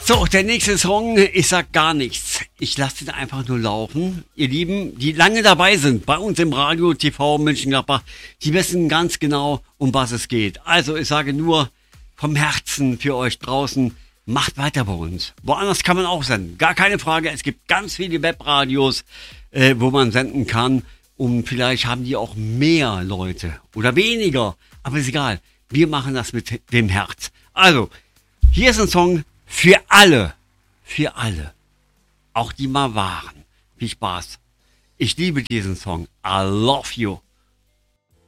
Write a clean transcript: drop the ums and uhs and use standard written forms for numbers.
So, der nächste Song, ich sag gar nichts. Ich lasse den einfach nur laufen. Ihr Lieben, die lange dabei sind, bei uns im Radio, TV Mönchengladbach, die wissen ganz genau, um was es geht. Also ich sage nur vom Herzen für euch draußen, macht weiter bei uns. Woanders kann man auch senden, gar keine Frage. Es gibt ganz viele Webradios, wo man senden kann. Und vielleicht haben die auch mehr Leute oder weniger. Aber ist egal, wir machen das mit dem Herz. Also, hier ist ein Song für alle, auch die mal waren. Viel Spaß. Ich liebe diesen Song. I love you.